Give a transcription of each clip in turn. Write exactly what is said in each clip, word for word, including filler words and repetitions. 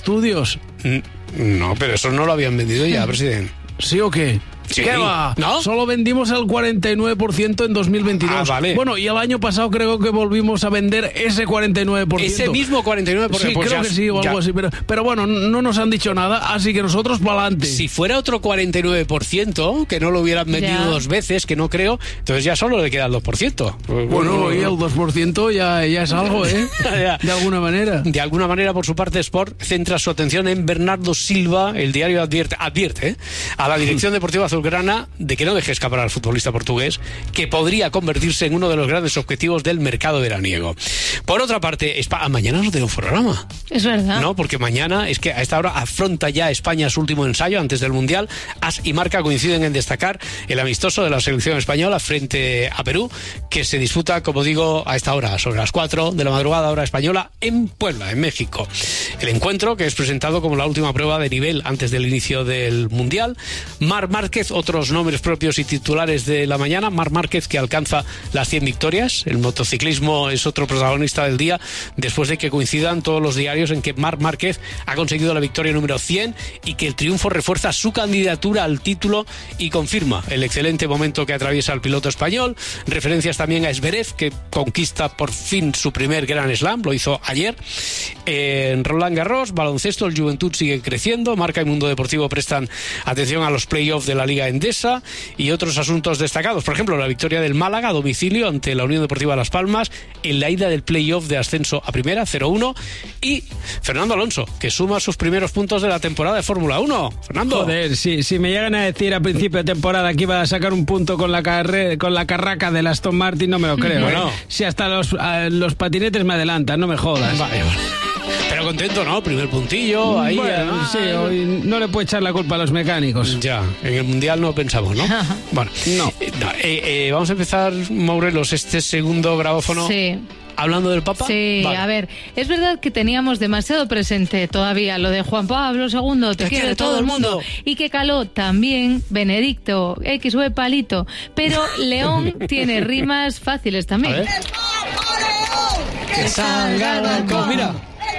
estudios. No, pero eso no lo habían vendido ya, presidente. ¿Sí o qué? Sí. ¿Qué va? ¿No? Solo vendimos el cuarenta y nueve por ciento en dos mil veintidós. Ah, vale. Bueno, y el año pasado creo que volvimos a vender ese cuarenta y nueve por ciento. Ese mismo cuarenta y nueve por ciento. Sí, pues creo ya, que sí, o algo ya. así. Pero, pero bueno, no nos han dicho nada, así que nosotros para adelante. Si fuera otro cuarenta y nueve por ciento, que no lo hubieran vendido Ya. dos veces, que no creo, entonces ya solo le queda el dos por ciento. Bueno, y el dos por ciento ya, ya es algo, ¿eh? Ya. De alguna manera. De alguna manera, por su parte, Sport centra su atención en Bernardo Silva. El diario advierte, advierte ¿eh? a la dirección deportiva azulgrana de que no deje escapar al futbolista portugués, que podría convertirse en uno de los grandes objetivos del mercado veraniego. Por otra parte, Espa- ah, mañana no tengo programa. Es verdad. No, porque mañana es que a esta hora afronta ya España su último ensayo antes del Mundial. As y Marca coinciden en destacar el amistoso de la selección española frente a Perú, que se disputa, como digo, a esta hora, sobre las cuatro de la madrugada, hora española, en Puebla, en México. El encuentro, que es presentado como la última prueba de nivel antes del inicio del Mundial. Marc Márquez, otros nombres propios y titulares de la mañana. Marc Márquez, que alcanza las cien victorias. El motociclismo es otro protagonista del día, después de que coincidan todos los diarios en que Marc Márquez ha conseguido la victoria número cien y que el triunfo refuerza su candidatura al título y confirma el excelente momento que atraviesa el piloto español. Referencias también a Zverev, que conquista por fin su primer Grand Slam, lo hizo ayer. En Roland Garros, baloncesto, el Juventud sigue creciendo. Marca y Mundo Deportivo prestan atención a los playoffs de la Liga Endesa y otros asuntos destacados. Por ejemplo, la victoria del Málaga a domicilio ante la Unión Deportiva Las Palmas en la ida del playoff de ascenso a primera, cero uno. Y Fernando Alonso, que suma sus primeros puntos de la temporada de Fórmula uno. Fernando. Joder, sí, si me llegan a decir a principio de temporada que iba a sacar un punto con la carre, con la carraca del Aston Martin, no me lo creo. Bueno. ¿eh? Si hasta los, a, los patinetes me adelantan, no me jodas. Vale, vale. Pero contento, ¿no? Primer puntillo, ahí. Bueno, además. sí, hoy no le puedo echar la culpa a los mecánicos. Ya, en el Mundial no pensamos, ¿no? Bueno, No. Eh, no, eh, eh, vamos a empezar, Morelos, este segundo grabófono. Sí. Hablando del Papa. Sí, Vale. a ver, es verdad que teníamos demasiado presente todavía lo de Juan Pablo segundo, te, Te quiere todo el mundo, y que caló también Benedicto, X V palito, pero León tiene rimas fáciles A también. ver. Que salga el balcón. Mira.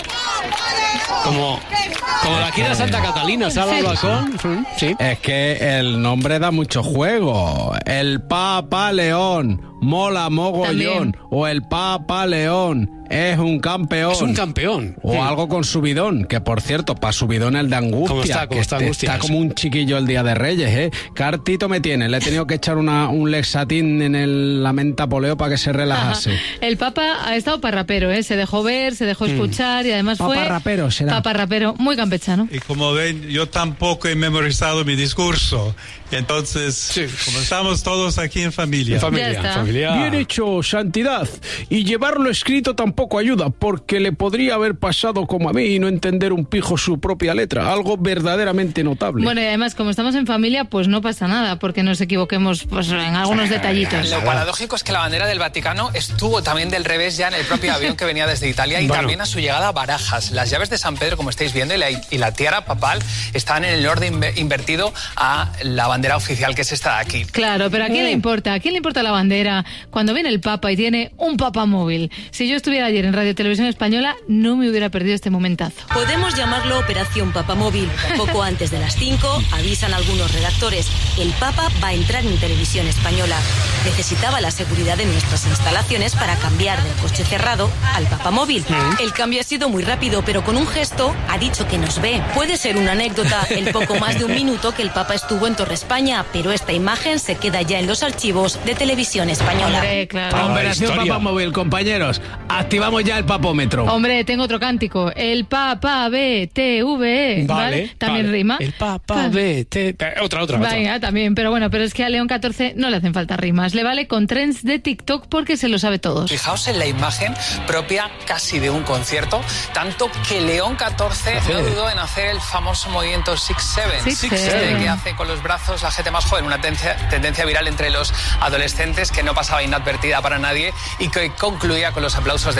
Como, como la quiera Santa Catalina, ¿sale al balcón? Sí. Es que el nombre da mucho juego. El Papa León, mola mogollón. También. O el Papa León, es un campeón. Es un campeón. O Sí. algo con subidón, que por cierto, para subidón el de Angustia. ¿Cómo está? ¿Cómo que está este- Angustias? Está como un chiquillo el día de Reyes, ¿eh? Cartito me tiene. Le he tenido que echar una, un Lexatín en el, la menta poleo para que se relajase. Ajá. El Papa ha estado parrapero, ¿eh? Se dejó ver, se dejó escuchar y además fue... Paparrapero será. Paparrapero, muy campechano. Y como ven, yo tampoco he memorizado mi discurso. Entonces, Sí. como estamos todos aquí en familia. En familia, Ya está. familia. Bien hecho, Santidad. Y llevarlo escrito tampoco ayuda, porque le podría haber pasado como a mí y no entender un pijo su propia letra. Algo verdaderamente notable. Bueno, y además, como estamos en familia, pues no pasa nada, porque nos equivoquemos pues, en algunos detallitos. Lo paradójico es que la bandera del Vaticano estuvo también del revés ya en el propio avión que venía desde Italia y Bueno. también a su llegada a Barajas. Las llaves de San Pedro, como estáis viendo, y la, y la tiara papal están en el orden inve- invertido a la bandera oficial, que es esta de aquí. Claro, pero ¿a quién le importa? ¿A quién le importa la bandera cuando viene el Papa y tiene un Papa móvil? Si yo estuviera ayer en Radio Televisión Española, no me hubiera perdido este momentazo. Podemos llamarlo Operación Papamóvil. Poco antes de las cinco, avisan algunos redactores, el Papa va a entrar en Televisión Española. Necesitaba la seguridad de nuestras instalaciones para cambiar del coche cerrado al Papamóvil. El cambio ha sido muy rápido, pero con un gesto ha dicho que nos ve. Puede ser una anécdota el poco más de un minuto que el Papa estuvo en Torre España, pero esta imagen se queda ya en los archivos de Televisión Española. Hombre, claro. Para la Operación historia. Papa Móvil, compañeros. Activamos ya el papómetro. Hombre, tengo otro cántico. El Papa B T V E. ¿Vale? También vale. rima. El Papa Claro. vete. Eh, Otra, otra, otra. Venga, también, pero bueno, pero es que a León catorce no le hacen falta rimas. Le vale con trends de TikTok porque se lo sabe todos. Fijaos en la imagen propia casi de un concierto, tanto que León catorce no dudó en hacer el famoso movimiento Six Seven, Six Six Seven. Seven, que hace con los brazos la gente más joven, una tendencia, tendencia viral entre los adolescentes que no pasaba inadvertida para nadie y que concluía con los aplausos de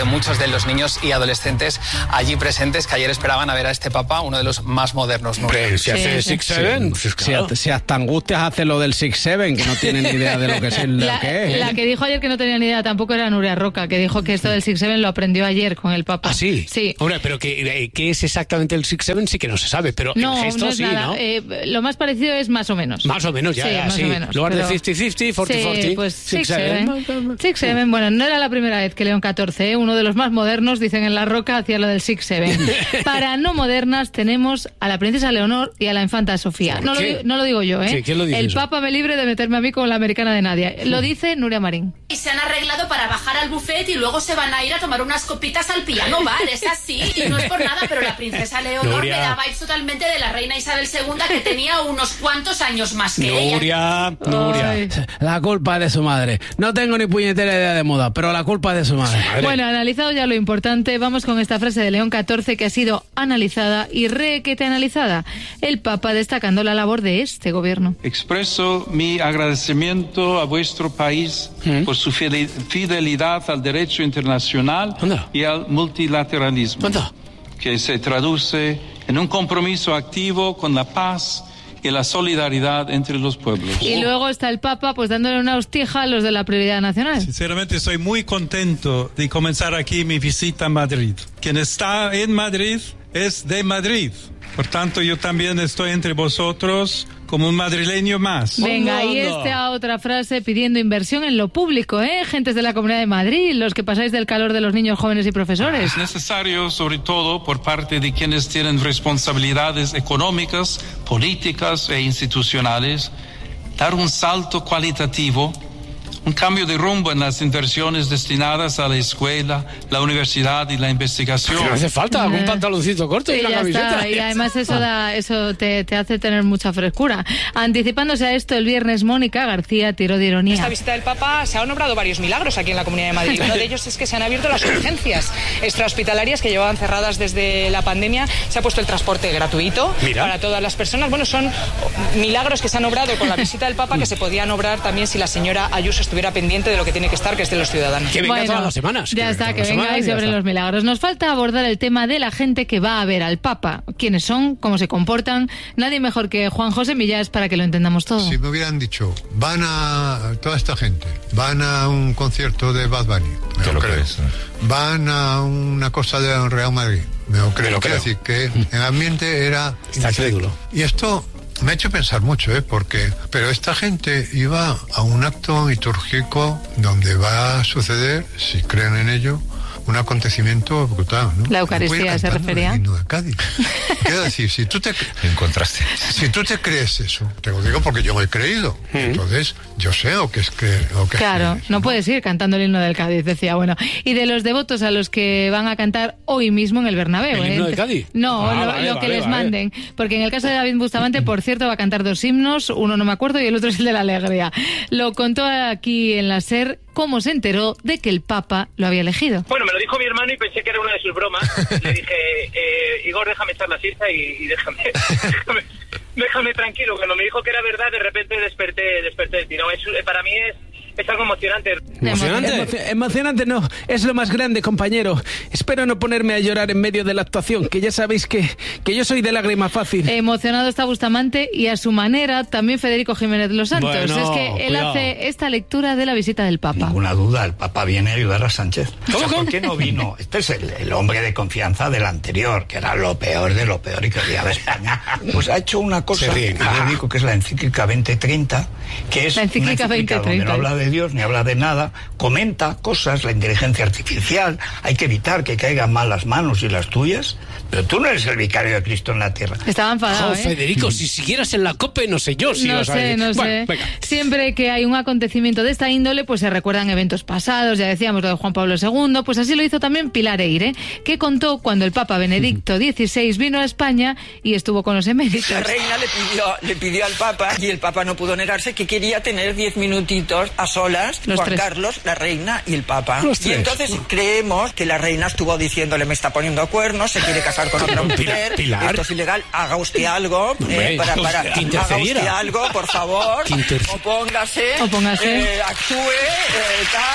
de muchos de los niños y adolescentes allí presentes que ayer esperaban a ver a este Papa, uno de los más modernos. ¿No? Pero si hace Sí, Six sí. Seven, Sí, pues claro. si, si hasta Angustias hace lo del Six Seven, que no tienen ni idea de lo que es. Lo La, que es. la que dijo ayer que no tenía ni idea tampoco era Nuria Roca, que dijo que esto del Six Seven lo aprendió ayer con el Papa. ¿Ah, sí? Sí. Hombre, pero ¿qué, qué es exactamente el Six Seven? Sí que no se sabe, pero No, el gesto no es sí, nada. ¿no? Eh, lo más parecido es más o menos. Más o menos, ya, sí, ya, más sí. o menos. Lugar de pero- cincuenta cincuenta, cuarenta cuarenta. Sí, pues Six Six Seven. Six Seven, bueno, no era la primera vez que León catorce, ¿eh? Uno de los más modernos, dicen en La Roca, hacía lo del Six Seven. Para no modernas tenemos a la princesa Leonor y a la infanta Sofía. No lo, ¿Qué? di- no lo digo yo, ¿eh? Sí, ¿quién lo dice El eso? Papa me libre de meterme a mí con la americana de Nadia. Lo dice Nuria Marín. Y se han arreglado para bajar al buffet y luego se van a ir a tomar unas copitas al piano bar, es así. Y no es por nada, pero la princesa Leonor Nuria. me da vibes totalmente de la reina Isabel segunda, que tenía unos cuantos años más que ella. Nuria, Nuria. Ay. La culpa es de su madre. No tengo ni puñetera idea de moda, pero la culpa es de su madre. Bueno, analizado ya lo importante, vamos con esta frase de León catorce que ha sido analizada y requete analizada. El Papa destacando la labor de este gobierno. Expreso mi agradecimiento a vuestro país por su fide- fidelidad al derecho internacional Anda. y al multilateralismo, Anda. que se traduce en un compromiso activo con la paz y la solidaridad entre los pueblos. Y luego está el Papa pues dándole una hostija a los de la prioridad nacional. Sinceramente estoy muy contento de comenzar aquí mi visita a Madrid. Quien está en Madrid es de Madrid. Por tanto, yo también estoy entre vosotros como un madrileño más. Venga, Anda, y anda. esta otra frase pidiendo inversión en lo público, ¿eh? Gentes de la Comunidad de Madrid, los que pasáis del calor de los niños, jóvenes y profesores. Es necesario, sobre todo por parte de quienes tienen responsabilidades económicas, políticas e institucionales, dar un salto cualitativo, un cambio de rumbo en las inversiones destinadas a la escuela, la universidad y la investigación. Que no hace falta, algún Eh, pantaloncito corto y Sí, una ya camiseta. está. Y además eso da, eso te, te hace tener mucha frescura. Anticipándose a esto, el viernes Mónica García tiró de Esta ironía. visita del Papa se han nombrado varios milagros aquí en la Comunidad de Madrid. Uno de ellos es que se han abierto las urgencias extrahospitalarias que llevaban cerradas desde la pandemia. Se ha puesto el transporte gratuito Mira. para todas las personas. Bueno, son milagros que se han obrado con la visita del Papa que se podían obrar también si la señora Ayuso estuviera pendiente de lo que tiene que estar, que es de los ciudadanos. Que venga Bueno, todas las semanas. Ya está, que todas las vengáis semanas y ya sobre está. los milagros. Nos falta abordar el tema de la gente que va a ver al Papa. ¿Quiénes son? ¿Cómo se comportan? Nadie mejor que Juan José Millás para que lo entendamos todo. Si me hubieran dicho, van a, toda esta gente, van a un concierto de Bad Bunny, me Te lo lo creo. crees, ¿eh? Van a una cosa de Real Madrid, me lo creo. lo Quiero creo. decir que el ambiente era... Está crédulo. Y esto me ha hecho pensar mucho, ¿eh? Porque, pero esta gente iba a un acto litúrgico donde va a suceder, si creen en ello, un acontecimiento brutal, ¿no? La Eucaristía, Voy a ir se cantando refería. el himno de Cádiz. Quiero decir, si tú te... Encontraste. Si tú te crees eso, te lo digo porque yo me he creído. Entonces, yo sé lo que es creer. Lo que es Claro, creer, no puedes ir cantando el himno del Cádiz, decía. Bueno, y de los devotos a los que van a cantar hoy mismo en el Bernabéu. ¿El ¿eh? himno del Cádiz? No, Ah, lo, vale, lo que vale, les vale. manden. Porque en el caso de David Bustamante, por cierto, va a cantar dos himnos. Uno no me acuerdo y el otro es el de la alegría. Lo contó aquí en la SER cómo se enteró de que el Papa lo había elegido. Bueno, me lo dijo mi hermano y pensé que era una de sus bromas. Le dije, eh, Igor, déjame echar la siesta y, y déjame, déjame, déjame tranquilo. Cuando me dijo que era verdad, de repente desperté, desperté del tirón. Es, para mí es, es algo emocionante. ¿Emocionante? Emoci- emocionante no, es lo más grande, compañero. Espero no ponerme a llorar en medio de la actuación, que ya sabéis que, que yo soy de lágrima fácil. Emocionado está Bustamante y a su manera también Federico Jiménez Los Santos. Bueno, es que él cuidado. hace esta lectura de la visita del Papa. Ninguna duda, el Papa viene a ayudar a Sánchez. ¿Cómo, O sea, cómo? ¿por qué no vino? Este es el, el hombre de confianza del anterior, que era lo peor de lo peor y que odiaba a España. Pues ha hecho una cosa, Se ríen. que yo digo que es la encíclica veinte treinta, que es La encíclica una encíclica veinte treinta. donde no habla de Dios ni habla de nada, comenta cosas, la inteligencia artificial, hay que evitar que caigan mal las manos y las tuyas, pero tú no eres el vicario de Cristo en la tierra. Estaba enfadado, Jo, ¿eh? Federico, si siguieras en la COPE, no sé yo si no ibas a sé, decir. no Bueno, sé. venga. Siempre que hay un acontecimiento de esta índole, pues se recuerdan eventos pasados, ya decíamos lo de Juan Pablo segundo, pues así lo hizo también Pilar Eire, que contó cuando el Papa Benedicto dieciséis vino a España y estuvo con los eméritos. La reina le pidió, le pidió al Papa, y el Papa no pudo negarse, que quería tener diez minutitos a solas, Los Juan tres. Carlos, la reina y el Papa. Los Y tres. entonces creemos que la reina estuvo diciéndole, me está poniendo cuernos, se quiere casar con otra Pilar, mujer, Pilar. esto es ilegal, haga usted algo, Hombre, eh, para, para, que haga intercediera. usted algo, por favor, Que interce- opóngase, Opóngase. eh, actúe, eh, tal.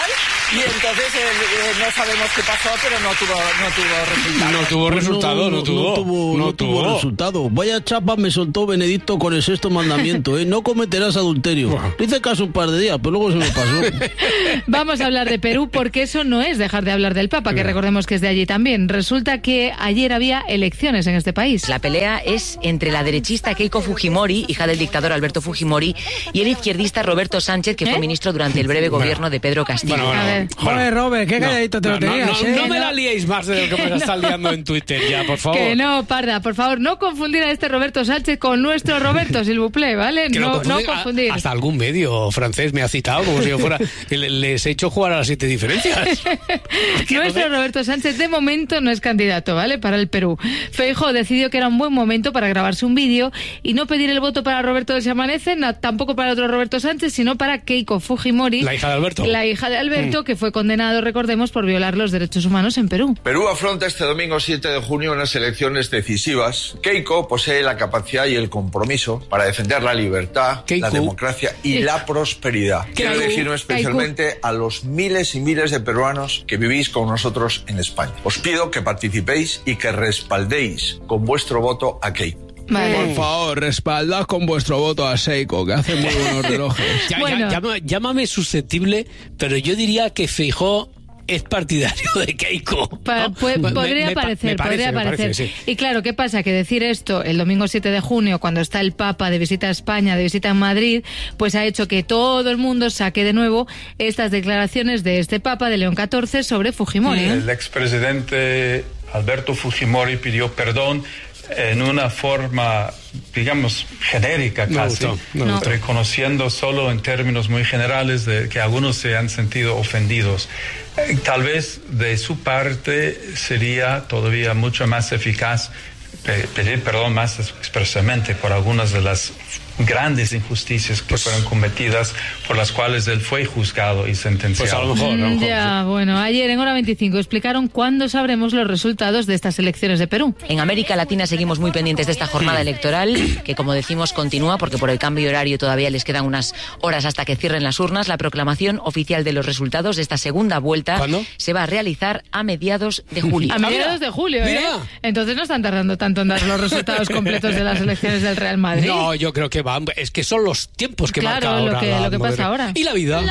Y entonces eh, eh, no sabemos qué pasó, pero no tuvo, no tuvo resultado. No tuvo resultado, no, no tuvo. No tuvo, no no tuvo tuvo. resultado. Vaya chapa me soltó Benedicto con el sexto mandamiento, ¿eh? No cometerás adulterio. Le hice caso un par de días, pero luego se me pasó. Vamos a hablar de Perú porque eso no es dejar de hablar del Papa, que recordemos que es de allí también. Resulta que ayer había elecciones en este país. La pelea es entre la derechista Keiko Fujimori, hija del dictador Alberto Fujimori, y el izquierdista Roberto Sánchez, que ¿Eh? fue ministro durante el breve gobierno de Pedro Castillo. Bueno, bueno, A ver. bueno. Joder, Robert, qué calladito te no, lo no, tenías, no, ¿eh? no me No. la liéis más de lo que me la están liando en Twitter ya, por favor. Que no, Parda, por favor, no confundir a este Roberto Sánchez con nuestro Roberto, s'il vous plaît, ¿vale? Que No, lo no confunden. confundir. A- Hasta algún medio francés me ha citado como si yo fuera. le- Les he hecho jugar a las siete diferencias. Nuestro Roberto Sánchez de momento no es candidato, ¿vale? Para el Perú. Feijóo decidió que era un buen momento para grabarse un vídeo y no pedir el voto para Roberto del Se Amanece, no, tampoco para otro Roberto Sánchez, sino para Keiko Fujimori, La hija de Alberto. la hija de Alberto, Mm. que fue condenado, recordemos, por violar los derechos humanos en Perú. Perú afronta este domingo siete de junio unas elecciones decisivas. Keiko posee la capacidad y el compromiso para defender la libertad, Keiko. la democracia y Keiko. la prosperidad. Quiero Keiko. dirigirme especialmente a los miles y miles de peruanos que vivís con nosotros en España. Os pido que participéis y que respaldéis con vuestro voto a Keiko. Vale. Por favor, respaldad con vuestro voto a Seiko, que hace muy buenos relojes. Ya- ya- Bueno. llama- llámame susceptible, pero yo diría que Feijóo es partidario de Keiko. Pa- ¿no? pu- Me- podría me pa- parecer, me parece, podría me parecer. parece, sí. Y claro, ¿qué pasa? Que decir esto el domingo siete de junio, cuando está el Papa de visita a España, de visita en Madrid, pues ha hecho que todo el mundo saque de nuevo estas declaraciones de este Papa de León catorce sobre Fujimori. ¿eh? El expresidente Alberto Fujimori pidió perdón en una forma, digamos, genérica Me casi, gustó, me No. gustó. reconociendo solo en términos muy generales de que algunos se han sentido ofendidos. Eh, Tal vez de su parte sería todavía mucho más eficaz pe- pedir perdón más expresamente por algunas de las grandes injusticias que fueron cometidas, por las cuales él fue juzgado y sentenciado. Pues a lo mejor, a lo Mm, mejor, Ya, bueno, ayer en Hora veinticinco explicaron cuándo sabremos los resultados de estas elecciones de Perú. En América Latina seguimos muy pendientes de esta jornada electoral, que como decimos continúa porque por el cambio de horario todavía les quedan unas horas hasta que cierren las urnas. La proclamación oficial de los resultados de esta segunda vuelta ¿Cuándo? se va a realizar a mediados de julio. A mediados de julio, ¿eh? Mira. Entonces no están tardando tanto en dar los resultados completos de las elecciones del Real Madrid. No, yo creo que va. Es que son los tiempos que Claro, marca ahora. lo que- la lo que pasa moderna- ahora. Y la vida.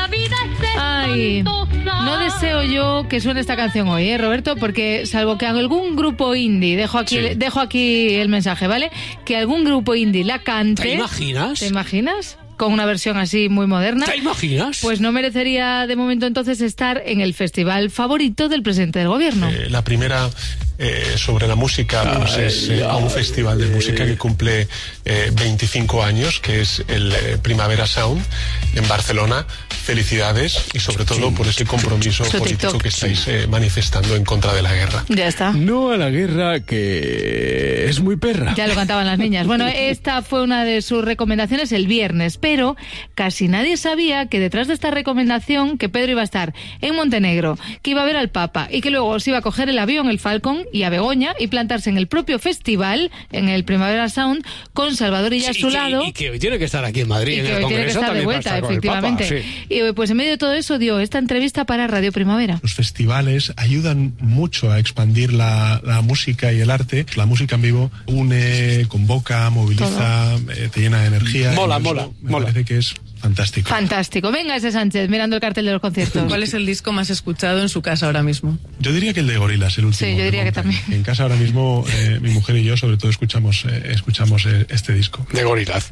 Ay, no deseo yo que suene esta canción hoy, ¿eh, Roberto? Porque salvo que algún grupo indie, dejo aquí, Sí. dejo aquí el mensaje, ¿vale? Que algún grupo indie la cante. ¿Te imaginas? ¿Te imaginas? Con una versión así muy moderna. ¿Te imaginas? Pues no merecería de momento entonces estar en el festival favorito del presidente del gobierno. Eh, la primera eh, sobre la música pues es eh, un festival de música que cumple eh, veinticinco años, que es el eh, Primavera Sound en Barcelona. Felicidades y sobre todo por ese compromiso Su político TikTok. que estáis eh, manifestando en contra de la guerra. Ya está. No a la guerra, que es muy perra. Ya lo cantaban las niñas. Bueno, esta fue una de sus recomendaciones el viernes, pero casi nadie sabía que detrás de esta recomendación que Pedro iba a estar en Montenegro, que iba a ver al Papa y que luego se iba a coger el avión, el Falcon, y a Begoña y plantarse en el propio festival, en el Primavera Sound, con Salvador Illa a Sí, su y que- lado. Y que hoy tiene que estar aquí en Madrid, Y en que el hoy tiene que Congreso, estar de también para vuelta, estar con el Papa, efectivamente. sí. Y pues en medio de todo eso dio esta entrevista para Radio Primavera. Los festivales ayudan mucho a expandir la, la música y el arte. La música en vivo une, convoca, moviliza, eh, te llena de energía. Mola, Y eso mola, Me mola. parece que es fantástico. Fantástico. Venga ese Sánchez, mirando el cartel de los conciertos. ¿Cuál es el disco más escuchado en su casa ahora mismo? Yo diría que el de Gorilas, el último. Sí, yo diría que también. En casa ahora mismo eh, mi mujer y yo sobre todo escuchamos eh, escuchamos eh, este disco. De Gorillaz.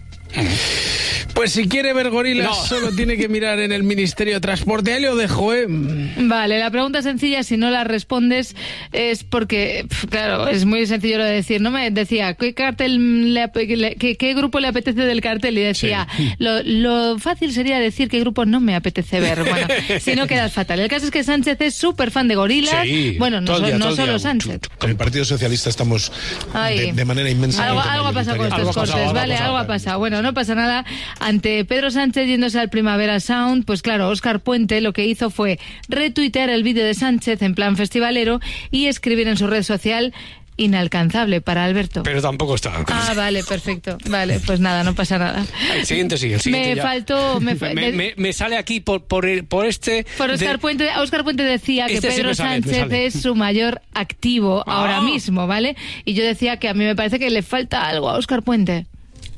Pues si quiere ver gorilas, No. solo tiene que mirar en el Ministerio de Transporte. Ahí lo dejo, ¿eh? Vale, la pregunta sencilla, si no la respondes, es porque, pf, claro, es muy sencillo lo de decir. No me decía, ¿qué cartel le, ap- le- qué, qué grupo le apetece del cartel? Y decía, lo, lo fácil sería decir qué grupo no me apetece ver. Bueno, si no quedas fatal. El caso es que Sánchez es súper fan de gorilas. Sí, bueno, no, todo el so- día, no todo el solo día. Sánchez. En el Partido Socialista estamos Ay. de, de manera inmensa. Algo, algo ha pasado con estos cortes, ¿vale? Algo ha pasado. Bueno, no pasa nada. Ante Pedro Sánchez yéndose al Primavera Sound, pues claro, Óscar Puente lo que hizo fue retuitear el vídeo de Sánchez en plan festivalero y escribir en su red social: inalcanzable para Alberto. Pero tampoco está. Ah, vale, perfecto. Vale, pues nada, no pasa nada. El siguiente sigue, el siguiente Me ya. faltó... Me, fa- me, me- me sale aquí por, por, el- por este... Por Óscar de- Puente, Óscar Puente decía que Este sí Pedro me sale, me Sánchez sale. es su mayor activo Ah. ahora mismo, ¿vale? Y yo decía que a mí me parece que le falta algo a Óscar Puente.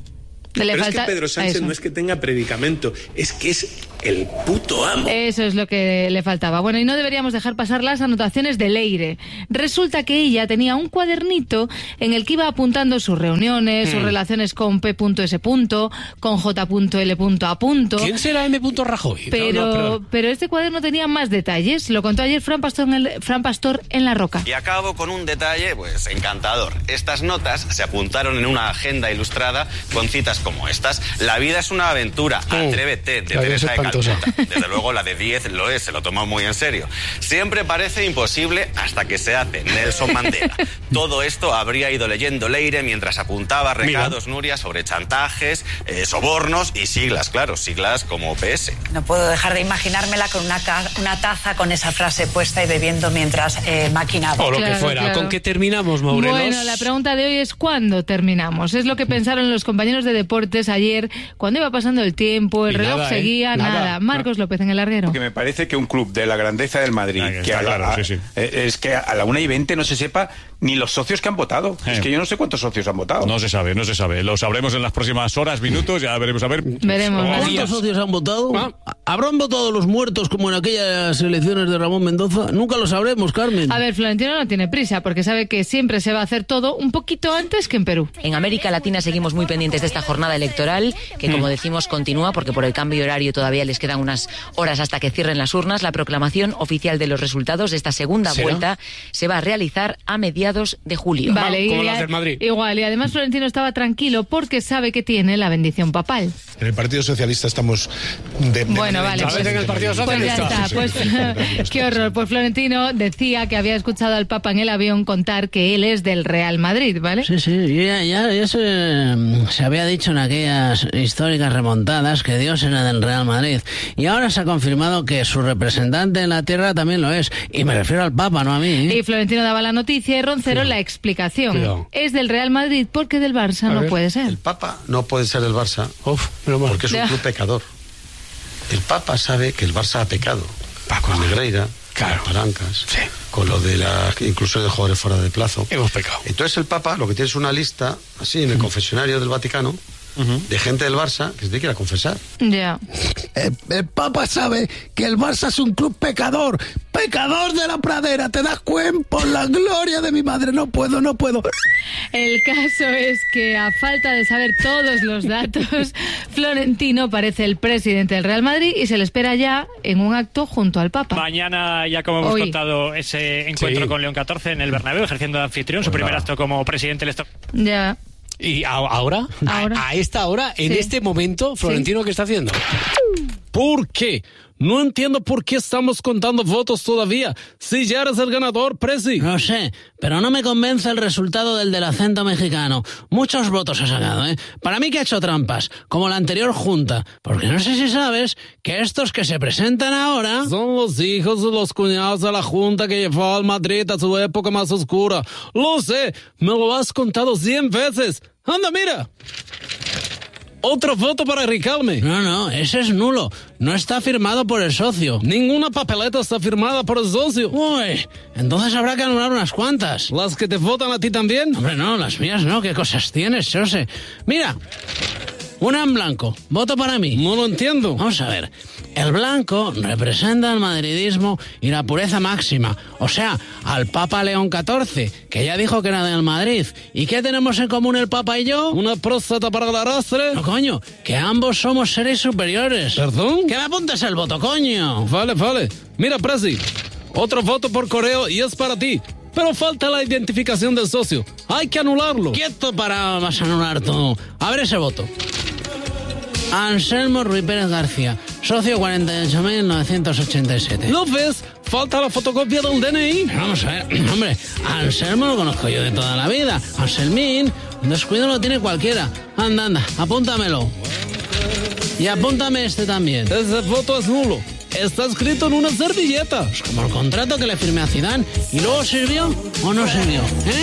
Le Pero falta es que Pedro Sánchez eso. no es que tenga predicamento, es que es el puto amo. Eso es lo que le faltaba. Bueno, y no deberíamos dejar pasar las anotaciones de Leire. Resulta que ella tenía un cuadernito en el que iba apuntando sus reuniones, Hmm. sus relaciones con P S. con J L A. ¿Quién será M. Rajoy? No, Pero, no, perdón. pero este cuaderno tenía más detalles. Lo contó ayer Fran Pastor en, el- Fran Pastor en La Roca. Y acabo con un detalle, pues, encantador. Estas notas se apuntaron en una agenda ilustrada con citas como estas. La vida es una aventura, atrévete, de la vida es Teresa de espantosa. Calcuta. Desde luego la de diez lo es, se lo tomó muy en serio. Siempre parece imposible hasta que se hace. Nelson Mandela. Todo esto habría ido leyendo Leire mientras apuntaba recados, Nuria, sobre chantajes, eh, sobornos y siglas, claro, siglas como P S. No puedo dejar de imaginármela con una, ca- una taza con esa frase puesta y bebiendo mientras eh, maquinaba. O lo Claro, que fuera. claro. ¿Con qué terminamos, Morelos? Bueno, la pregunta de hoy es ¿cuándo terminamos? Es lo que pensaron los compañeros de deportes ayer, cuando iba pasando el tiempo, el Y reloj nada, ¿eh? seguía, nada. Nada. Marcos López en el larguero. Que me parece que un club de la grandeza del Madrid, Ah, que que está a la- claro, a- sí, sí. eh, es que a la una y veinte no se sepa ni los socios que han votado. Eh. Es que yo no sé cuántos socios han votado. No se sabe, no se sabe. Lo sabremos en las próximas horas, minutos, ya veremos a ver. Veremos, Oh, ¿Cuántos días. socios han votado? ¿Habrán votado los muertos como en aquellas elecciones de Ramón Mendoza? Nunca lo sabremos, Carmen. A ver, Florentino no tiene prisa porque sabe que siempre se va a hacer todo un poquito antes que en Perú. En América Latina seguimos muy pendientes de esta jornada electoral, que como decimos continúa porque por el cambio horario todavía les quedan unas horas hasta que cierren las urnas. La proclamación oficial de los resultados de esta segunda ¿Será? vuelta se va a realizar a mediados de julio. Vale, como y, las del Madrid. igual. Y además Florentino estaba tranquilo porque sabe que tiene la bendición papal. En el Partido Socialista estamos de, de Bueno, manera vale. ¿Sabes en el Partido Pues ya Socialista? está, pues qué horror. Pues Florentino decía que había escuchado al Papa en el avión contar que él es del Real Madrid, ¿vale? Sí, sí, ya, ya, ya se, se había dicho en aquellas históricas remontadas que Dios era del Real Madrid. Y ahora se ha confirmado que su representante en la tierra también lo es. Y me refiero al Papa, no a mí. ¿eh? Y Florentino daba la noticia y Roncero la explicación. Cuidado. Es del Real Madrid porque del Barça A no ver. puede ser. El Papa no puede ser del Barça porque es un Ya. club pecador. El Papa sabe que el Barça ha pecado. Con Negreira, con Palancas, con lo de la inclusión de jugadores fuera de plazo. Hemos pecado. Entonces el Papa lo que tiene es una lista, así, en el confesionario del Vaticano, de gente del Barça que se tiene que ir a confesar. Ya. El, el Papa sabe que el Barça es un club pecador. Pecador de la pradera. ¿Te das cuenta? Por la gloria de mi madre. No puedo, no puedo. El caso es que a falta de saber todos los datos, Florentino parece el presidente del Real Madrid y se le espera ya en un acto junto al Papa. Mañana, ya como hemos Hoy. contado, ese encuentro Sí. con León catorce en el Bernabéu, ejerciendo de anfitrión, su Pues primer nada. acto como presidente electo. Ya. ¿Y a- ahora? Ahora. ¿A, a esta hora? ¿En Sí. este momento? ¿Florentino qué está haciendo? ¿Por qué? No entiendo por qué estamos contando votos todavía. Si ya eres el ganador, Presi. No sé, pero no me convence el resultado del del acento mexicano. Muchos votos ha sacado, ¿eh? Para mí que ha hecho trampas, como la anterior junta. Porque no sé si sabes que estos que se presentan ahora son los hijos de los cuñados de la junta que llevó al Madrid a su época más oscura. Lo sé, me lo has contado cien veces. Anda, mira. Otro voto para Riquelme. No, no, ese es nulo. No está firmado por el socio. Ninguna papeleta está firmada por el socio. Uy, entonces habrá que anular unas cuantas. ¿Las que te votan a ti también? Hombre, no, las mías no. ¿Qué cosas tienes, Jose? Mira, una en blanco. Voto para mí. No lo entiendo. Vamos a ver. El blanco representa el madridismo y la pureza máxima. O sea, al Papa León catorce, que ya dijo que era del Madrid. ¿Y qué tenemos en común el Papa y yo? ¿Una próstata para el arrastre? No, coño, que ambos somos seres superiores. ¿Perdón? Que me apuntes el voto, coño. Vale, vale. Mira, Presi, otro voto por correo y es para ti. Pero falta la identificación del socio. Hay que anularlo. Quieto para vas a anular tú. A ver ese voto. Anselmo Ruiz Pérez García, socio cuarenta y ocho mil novecientos ochenta y siete. ¿Lo ves? Falta la fotocopia del D N I. Vamos a ver, hombre, Anselmo lo conozco yo de toda la vida. Anselmín, un descuido lo tiene cualquiera. Anda, anda, apúntamelo. Y apúntame este también. Ese voto es nulo. Está escrito en una servilleta. Es como el contrato que le firmé a Zidane. ¿Y luego sirvió o no sirvió? ¿Eh?